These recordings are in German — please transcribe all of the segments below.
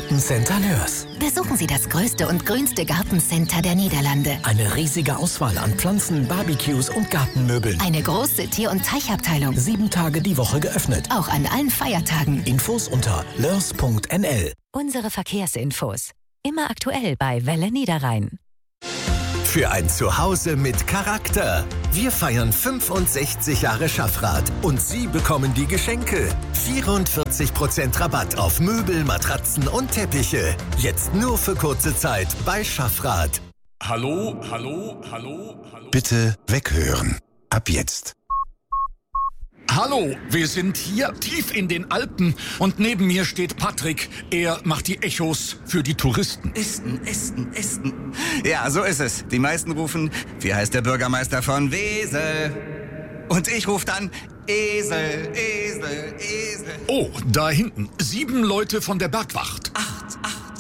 Gartencenter Lörs. Besuchen Sie das größte und grünste Gartencenter der Niederlande. Eine riesige Auswahl an Pflanzen, Barbecues und Gartenmöbeln. Eine große Tier- und Teichabteilung. 7 Tage die Woche geöffnet. Auch an allen Feiertagen. Infos unter lörs.nl. Unsere Verkehrsinfos. Immer aktuell bei Welle Niederrhein. Für ein Zuhause mit Charakter. Wir feiern 65 Jahre Schaffrath und Sie bekommen die Geschenke. 44% Rabatt auf Möbel, Matratzen und Teppiche. Jetzt nur für kurze Zeit bei Schaffrath. Hallo? Bitte weghören. Ab jetzt. Hallo, wir sind hier tief in den Alpen und neben mir steht Patrick. Er macht die Echos für die Touristen. Esten. Ja, so ist es. Die meisten rufen, wie heißt der Bürgermeister von Wesel? Und ich rufe dann, Esel. Oh, da hinten. 7 Leute von der Bergwacht. 8.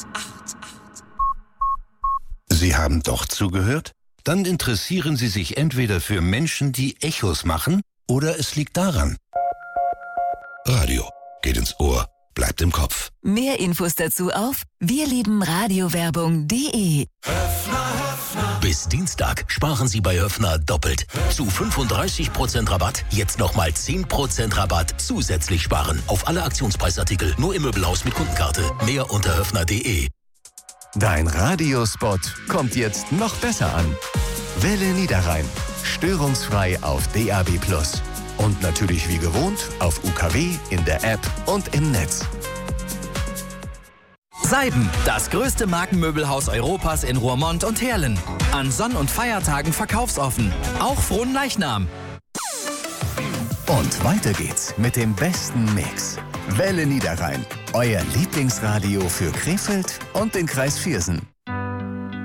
Sie haben doch zugehört? Dann interessieren Sie sich entweder für Menschen, die Echos machen, oder es liegt daran. Radio geht ins Ohr, bleibt im Kopf. Mehr Infos dazu auf wirliebenradiowerbung.de. Bis Dienstag sparen Sie bei Höffner doppelt. Zu 35% Rabatt, jetzt nochmal 10% Rabatt zusätzlich sparen. Auf alle Aktionspreisartikel, nur im Möbelhaus mit Kundenkarte. Mehr unter höffner.de. Dein Radiospot kommt jetzt noch besser an. Welle Niederrhein. Störungsfrei auf DAB+. Und natürlich wie gewohnt auf UKW, in der App und im Netz. Seiben, das größte Markenmöbelhaus Europas in Roermond und Heerlen. An Sonn- und Feiertagen verkaufsoffen. Auch frohen Leichnam. Und weiter geht's mit dem besten Mix. Welle Niederrhein. Euer Lieblingsradio für Krefeld und den Kreis Viersen.